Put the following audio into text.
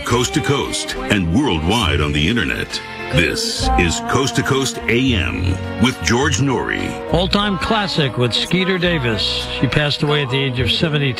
coast to coast and worldwide on the internet. This is Coast to Coast AM with George Norrie. All-time classic with Skeeter Davis. She passed away at the age of 72.